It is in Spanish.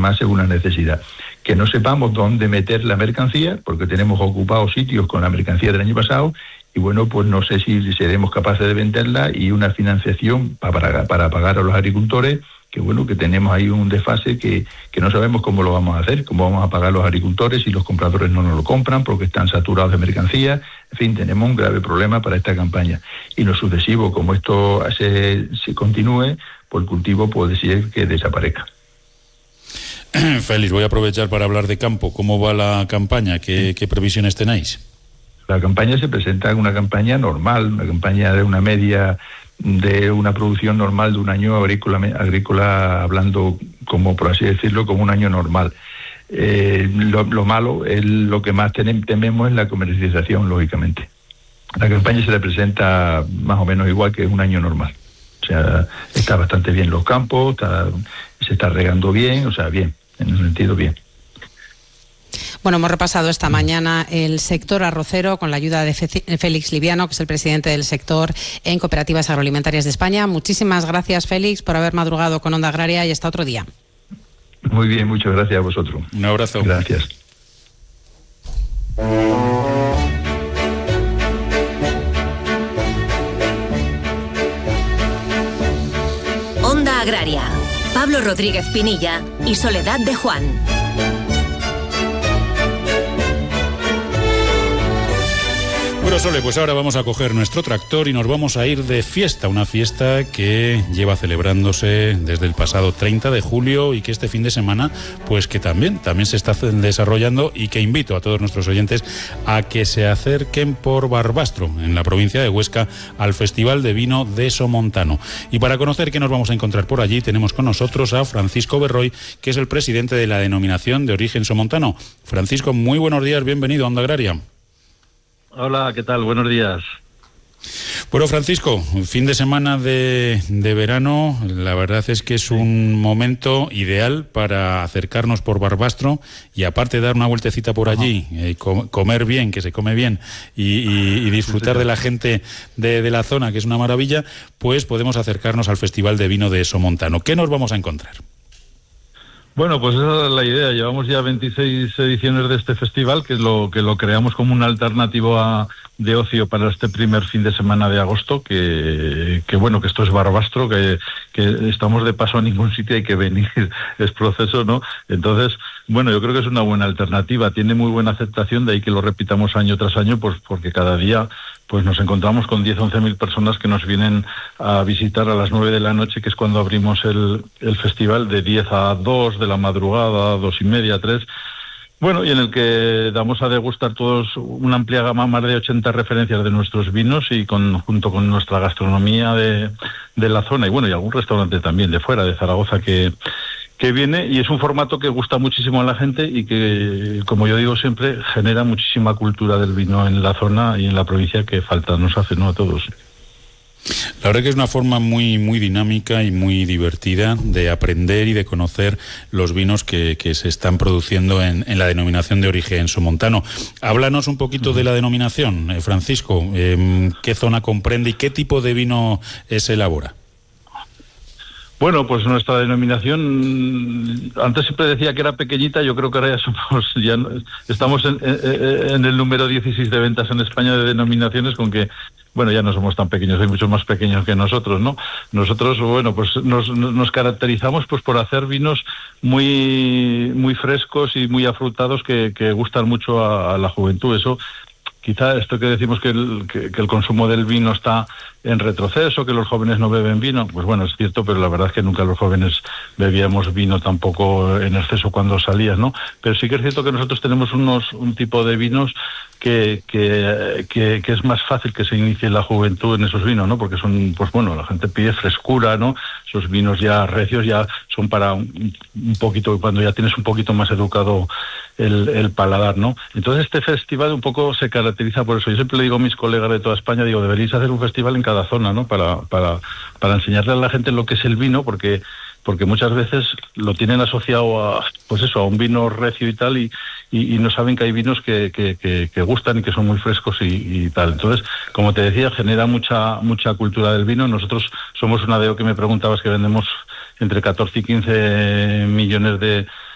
más según la necesidad. Que no sepamos dónde meter la mercancía, porque tenemos ocupados sitios con la mercancía del año pasado, y bueno, pues no sé si seremos capaces de venderla, y una financiación para pagar a los agricultores, que bueno, que tenemos ahí un desfase que no sabemos cómo lo vamos a hacer, cómo vamos a pagar a los agricultores si los compradores no nos lo compran porque están saturados de mercancía. En fin, tenemos un grave problema para esta campaña. Y en lo sucesivo, como esto se continúe, pues el cultivo puede ser que desaparezca. Félix, voy a aprovechar para hablar de campo. ¿Cómo va la campaña? ¿Qué previsiones tenéis? La campaña se presenta una campaña normal, una campaña de una media de una producción normal de un año agrícola hablando, como por así decirlo, como un año normal. Lo malo, lo que más tememos es la comercialización, lógicamente. La campaña se le presenta más o menos igual que un año normal. O sea, está bastante bien los campos, se está regando bien, o sea, bien, en un sentido bien. Bueno, hemos repasado esta mañana el sector arrocero con la ayuda de Félix Liviano, que es el presidente del sector en Cooperativas Agroalimentarias de España. Muchísimas gracias, Félix, por haber madrugado con Onda Agraria, y hasta otro día. Muy bien, muchas gracias a vosotros. Un abrazo. Gracias. Onda Agraria. Pablo Rodríguez Pinilla y Soledad de Juan. Bueno, Sole, pues ahora vamos a coger nuestro tractor y nos vamos a ir de fiesta, una fiesta que lleva celebrándose desde el pasado 30 de julio y que este fin de semana, pues que también se está desarrollando, y que invito a todos nuestros oyentes a que se acerquen por Barbastro, en la provincia de Huesca, al Festival de Vino de Somontano. Y para conocer qué nos vamos a encontrar por allí, tenemos con nosotros a Francisco Berroy, que es el presidente de la Denominación de Origen Somontano. Francisco, muy buenos días, bienvenido a Onda Agraria. Hola, ¿qué tal? Buenos días. Bueno, Francisco, fin de semana de verano, la verdad es que es un momento ideal para acercarnos por Barbastro y, aparte, dar una vueltecita por allí, comer bien, que se come bien, y disfrutar de la gente de la zona, que es una maravilla, pues podemos acercarnos al Festival de Vino de Somontano. ¿Qué nos vamos a encontrar? Bueno, pues esa es la idea. Llevamos ya 26 ediciones de este festival, que lo creamos como una alternativa de ocio para este primer fin de semana de agosto, que bueno, que esto es Barbastro, que estamos de paso a ningún sitio, hay que venir, es proceso, ¿no? Entonces, bueno, yo creo que es una buena alternativa, tiene muy buena aceptación, de ahí que lo repitamos año tras año, pues porque cada día pues nos encontramos con 10-11.000 personas que nos vienen a visitar a las 9 de la noche, que es cuando abrimos el festival, de 10 a 2 de la madrugada, 2:30, 3. Bueno, y en el que damos a degustar todos una amplia gama, más de 80 referencias de nuestros vinos, y junto con nuestra gastronomía de la zona, y bueno, y algún restaurante también de fuera, de Zaragoza, que viene, y es un formato que gusta muchísimo a la gente y que, como yo digo siempre, genera muchísima cultura del vino en la zona y en la provincia, que falta nos hace, ¿no?, a todos. La verdad que es una forma muy, muy dinámica y muy divertida de aprender y de conocer los vinos que se están produciendo en la denominación de origen somontano. Háblanos un poquito de la denominación, Francisco. ¿Qué zona comprende y qué tipo de vino se elabora? Bueno, pues nuestra denominación, antes siempre decía que era pequeñita, yo creo que ahora ya estamos en el número 16 de ventas en España de denominaciones, con que, bueno, ya no somos tan pequeños, hay muchos más pequeños que nosotros, ¿no? Nosotros, bueno, pues nos caracterizamos pues por hacer vinos muy, muy frescos y muy afrutados que gustan mucho a la juventud. Eso, quizá esto que decimos que el consumo del vino está en retroceso, que los jóvenes no beben vino, pues bueno, es cierto, pero la verdad es que nunca los jóvenes bebíamos vino tampoco en exceso cuando salías, ¿no? Pero sí que es cierto que nosotros tenemos un tipo de vinos que es más fácil que se inicie la juventud en esos vinos, ¿no? Porque son, pues bueno, la gente pide frescura, ¿no? Esos vinos ya recios ya son para un poquito, cuando ya tienes un poquito más educado el paladar, ¿no? Entonces este festival un poco se caracteriza por eso. Yo siempre le digo a mis colegas de toda España, digo, deberéis hacer un festival en cada zona, ¿no? Para enseñarle a la gente lo que es el vino, porque muchas veces lo tienen asociado a, pues eso, a un vino recio y tal, y no saben que hay vinos que gustan y que son muy frescos y tal. Entonces, como te decía, genera mucha cultura del vino. Nosotros somos una DO, que me preguntabas, que vendemos entre 14 y 15 millones de